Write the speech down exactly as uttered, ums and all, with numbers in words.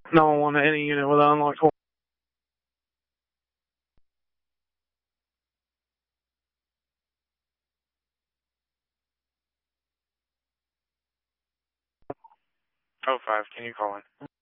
No one wanted any unit with an unlocked horn. Oh five, can you call in?